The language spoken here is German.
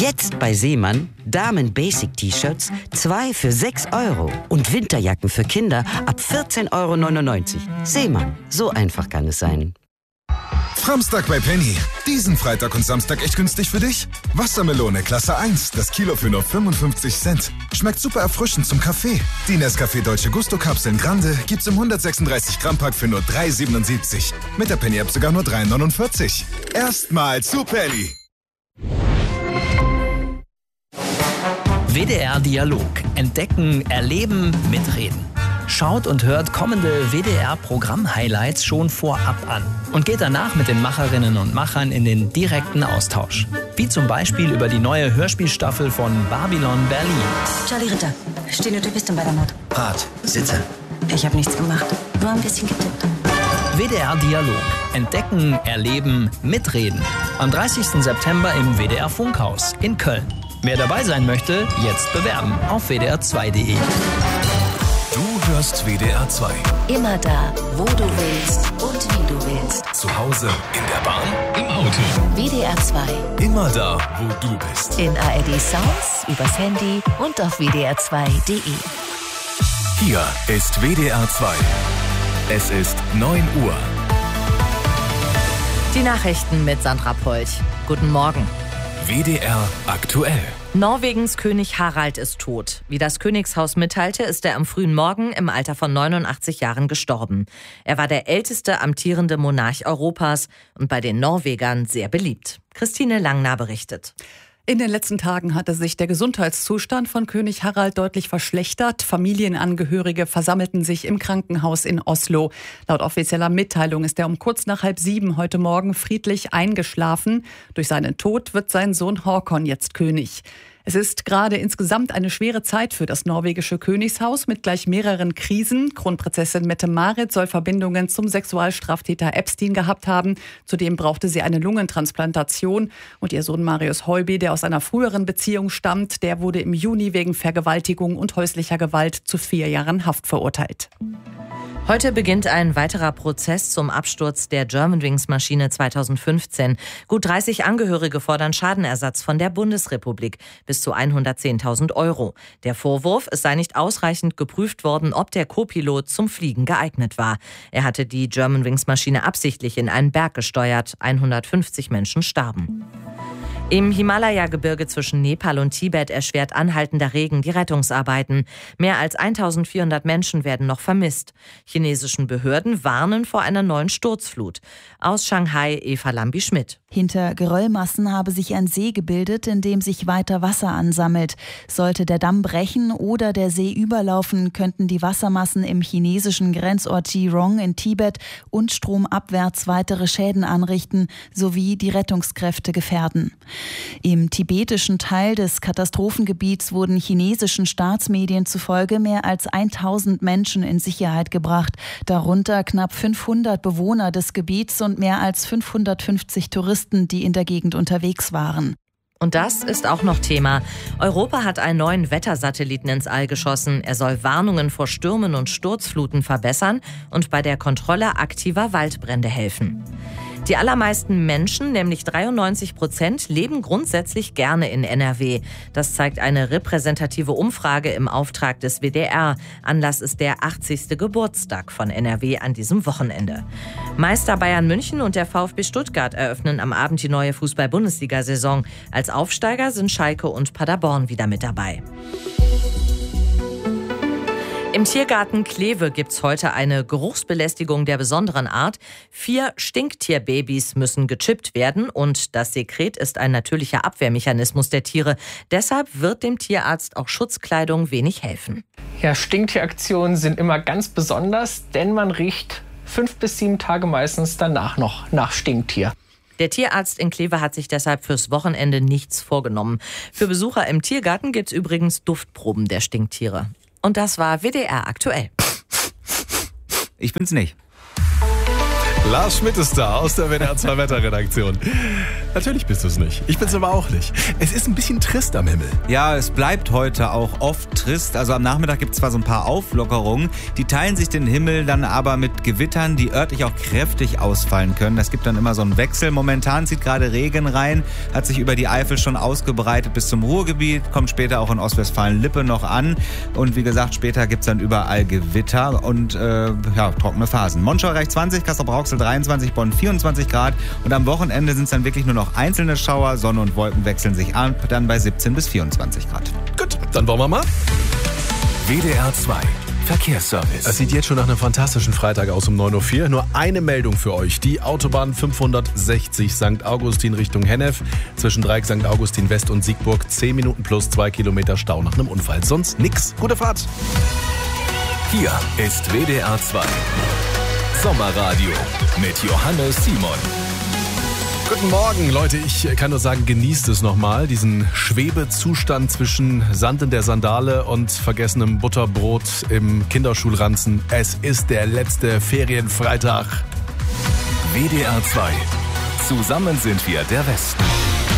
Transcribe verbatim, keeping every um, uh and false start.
Jetzt bei Seemann Damen-Basic-T-Shirts zwei für sechs Euro und Winterjacken für Kinder ab vierzehn Euro neunundneunzig. Seemann, so einfach kann es sein. Framstag bei Penny. Diesen Freitag und Samstag echt günstig für dich? Wassermelone Klasse eins, das Kilo für nur fünfundfünfzig Cent. Schmeckt super erfrischend zum Kaffee. Die Nescafé Dolce Gusto Kapseln Grande gibt's im hundertsechsunddreißig Gramm Pack für nur drei siebenundsiebzig. Mit der Penny App sogar nur drei neunundvierzig. Erstmal zu Penny. W D R Dialog. Entdecken, erleben, mitreden. Schaut und hört kommende W D R-Programm-Highlights schon vorab an und geht danach mit den Macherinnen und Machern in den direkten Austausch. Wie zum Beispiel über die neue Hörspielstaffel von Babylon Berlin. Charlie Ritter, Stenotypistin bei der Mord. Rat, Sitze. Ich habe nichts gemacht, nur ein bisschen getippt. W D R Dialog. Entdecken, erleben, mitreden. Am dreißigsten September im W D R Funkhaus in Köln. Wer dabei sein möchte, jetzt bewerben auf w d r zwei punkt de. Du hörst W D R zwei. Immer da, wo du willst und wie du willst. Zu Hause, in der Bahn, im Auto. W D R zwei. Immer da, wo du bist. In A R D Sounds, übers Handy und auf w d r zwei punkt de. Hier ist W D R zwei. Es ist neun Uhr. Die Nachrichten mit Sandra Polch. Guten Morgen. W D R aktuell. Norwegens König Harald ist tot. Wie das Königshaus mitteilte, ist er am frühen Morgen im Alter von neunundachtzig Jahren gestorben. Er war der älteste amtierende Monarch Europas und bei den Norwegern sehr beliebt. Christine Langnah berichtet. In den letzten Tagen hatte sich der Gesundheitszustand von König Harald deutlich verschlechtert. Familienangehörige versammelten sich im Krankenhaus in Oslo. Laut offizieller Mitteilung ist er um kurz nach halb sieben heute Morgen friedlich eingeschlafen. Durch seinen Tod wird sein Sohn Håkon jetzt König. Es ist gerade insgesamt eine schwere Zeit für das norwegische Königshaus mit gleich mehreren Krisen. Kronprinzessin Mette-Marit soll Verbindungen zum Sexualstraftäter Epstein gehabt haben. Zudem brauchte sie eine Lungentransplantation. Und ihr Sohn Marius Høiby, der aus einer früheren Beziehung stammt, der wurde im Juni wegen Vergewaltigung und häuslicher Gewalt zu vier Jahren Haft verurteilt. Heute beginnt ein weiterer Prozess zum Absturz der Germanwings-Maschine zweitausendfünfzehn. Gut dreißig Angehörige fordern Schadenersatz von der Bundesrepublik bis zu hundertzehntausend Euro. Der Vorwurf, es sei nicht ausreichend geprüft worden, ob der Co-Pilot zum Fliegen geeignet war. Er hatte die Germanwings-Maschine absichtlich in einen Berg gesteuert. hundertfünfzig Menschen starben. Im Himalaya-Gebirge zwischen Nepal und Tibet erschwert anhaltender Regen die Rettungsarbeiten. Mehr als eintausendvierhundert Menschen werden noch vermisst. Chinesischen Behörden warnen vor einer neuen Sturzflut. Aus Shanghai Eva Lambi-Schmidt. Hinter Geröllmassen habe sich ein See gebildet, in dem sich weiter Wasser ansammelt. Sollte der Damm brechen oder der See überlaufen, könnten die Wassermassen im chinesischen Grenzort Jirong in Tibet und stromabwärts weitere Schäden anrichten sowie die Rettungskräfte gefährden. Im tibetischen Teil des Katastrophengebiets wurden chinesischen Staatsmedien zufolge mehr als tausend Menschen in Sicherheit gebracht, darunter knapp fünfhundert Bewohner des Gebiets und mehr als fünfhundertfünfzig Touristen, die in der Gegend unterwegs waren. Und das ist auch noch Thema. Europa hat einen neuen Wettersatelliten ins All geschossen. Er soll Warnungen vor Stürmen und Sturzfluten verbessern und bei der Kontrolle aktiver Waldbrände helfen. Die allermeisten Menschen, nämlich dreiundneunzig Prozent, leben grundsätzlich gerne in N R W. Das zeigt eine repräsentative Umfrage im Auftrag des W D R. Anlass ist der achtzigste Geburtstag von N R W an diesem Wochenende. Meister Bayern München und der VfB Stuttgart eröffnen am Abend die neue Fußball-Bundesliga-Saison. Als Aufsteiger sind Schalke und Paderborn wieder mit dabei. Im Tiergarten Kleve gibt's heute eine Geruchsbelästigung der besonderen Art. Vier Stinktierbabys müssen gechippt werden und das Sekret ist ein natürlicher Abwehrmechanismus der Tiere. Deshalb wird dem Tierarzt auch Schutzkleidung wenig helfen. Ja, Stinktieraktionen sind immer ganz besonders, denn man riecht fünf bis sieben Tage meistens danach noch nach Stinktier. Der Tierarzt in Kleve hat sich deshalb fürs Wochenende nichts vorgenommen. Für Besucher im Tiergarten gibt's übrigens Duftproben der Stinktiere. Und das war W D R aktuell. Ich bin's nicht. Lars Schmidt ist da aus der W D R zwei Wetterredaktion. Natürlich bist du es nicht. Ich bin's aber auch nicht. Es ist ein bisschen trist am Himmel. Ja, es bleibt heute auch oft trist. Also am Nachmittag gibt es zwar so ein paar Auflockerungen, die teilen sich den Himmel dann aber mit Gewittern, die örtlich auch kräftig ausfallen können. Es gibt dann immer so einen Wechsel. Momentan zieht gerade Regen rein, hat sich über die Eifel schon ausgebreitet bis zum Ruhrgebiet, kommt später auch in Ostwestfalen-Lippe noch an. Und wie gesagt, später gibt es dann überall Gewitter und äh, ja, trockene Phasen. Monschau erreicht zwanzig, Kassel-Brauxel dreiundzwanzig, Bonn vierundzwanzig Grad. Und am Wochenende sind es dann wirklich nur noch einzelne Schauer. Sonne und Wolken wechseln sich ab, dann bei siebzehn bis vierundzwanzig Grad. Gut, dann wollen wir mal. W D R zwei Verkehrsservice. Es sieht jetzt schon nach einem fantastischen Freitag aus um neun Uhr vier. Nur eine Meldung für euch. Die Autobahn fünfhundertsechzig Sankt Augustin Richtung Hennef. Zwischen Dreieck Sankt Augustin West und Siegburg. zehn Minuten plus zwei Kilometer Stau nach einem Unfall. Sonst nix. Gute Fahrt. Hier ist W D R zwei Sommerradio mit Johannes Simon. Guten Morgen, Leute. Ich kann nur sagen, genießt es nochmal, diesen Schwebezustand zwischen Sand in der Sandale und vergessenem Butterbrot im Kinderschulranzen. Es ist der letzte Ferienfreitag. W D R zwei. Zusammen sind wir der Westen.